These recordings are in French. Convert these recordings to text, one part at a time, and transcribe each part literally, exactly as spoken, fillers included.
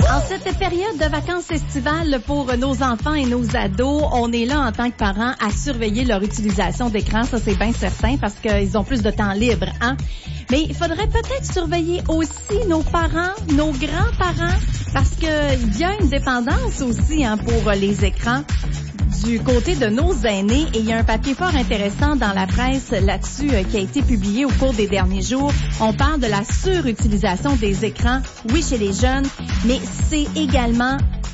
En cette période de vacances estivales pour nos enfants et nos ados, on est là en tant que parents à surveiller leur utilisation d'écran, ça c'est bien certain parce qu'ils ont plus de temps libre, hein. Mais il faudrait peut-être surveiller aussi nos parents, nos grands-parents, parce qu'il y a une dépendance aussi hein, pour les écrans du côté de nos aînés. Et il y a un papier fort intéressant dans la presse là-dessus euh, qui a été publié au cours des derniers jours. On parle de la surutilisation des écrans, oui, chez les jeunes, mais c'est également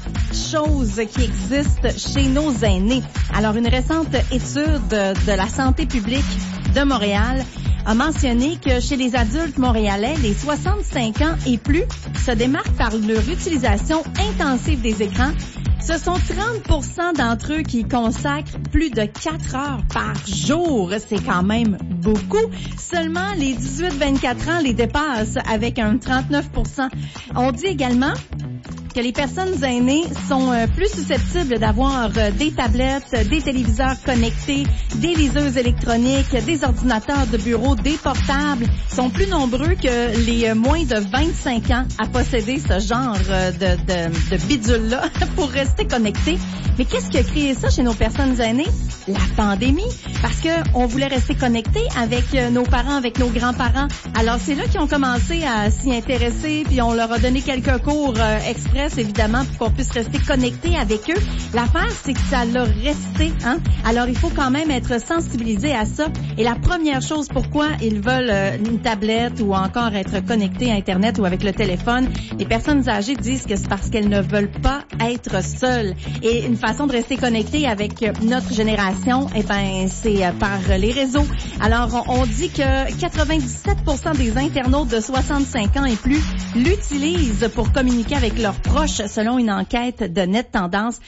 chose qui existe chez nos aînés. Alors, une récente étude de, de la santé publique de Montréal a mentionné que chez les adultes montréalais, les soixante-cinq ans et plus se démarquent par leur utilisation intensive des écrans. Ce sont trente pour cent d'entre eux qui consacrent plus de quatre heures par jour. C'est quand même beaucoup. Seulement les dix-huit vingt-quatre ans les dépassent avec un trente-neuf pour cent. On dit également que les personnes aînées sont euh, plus susceptibles d'avoir euh, des tablettes, des téléviseurs connectés, des liseuses électroniques, des ordinateurs de bureau, des portables, sont plus nombreux que les euh, moins de vingt-cinq ans à posséder ce genre euh, de, de, de bidule-là pour rester connectés. Mais qu'est-ce qui a créé ça chez nos personnes aînées? La pandémie. Parce que on voulait rester connectés avec euh, nos parents, avec nos grands-parents. Alors c'est là qu'ils ont commencé à s'y intéresser, puis on leur a donné quelques cours euh, express évidemment, pour qu'on puisse rester connecté avec eux. L'affaire, c'est que ça l'a resté, hein. Alors, il faut quand même être sensibilisé à ça. Et la première chose, pourquoi ils veulent euh, une tablette ou encore être connectés à Internet ou avec le téléphone, les personnes âgées disent que c'est parce qu'elles ne veulent pas être seules. Et une façon de rester connecté avec notre génération, eh ben, c'est par les réseaux. Alors, on, on dit que quatre-vingt-dix-sept pour cent des internautes de soixante-cinq ans et plus l'utilisent pour communiquer avec leurs proches, selon une enquête de Net Tendance.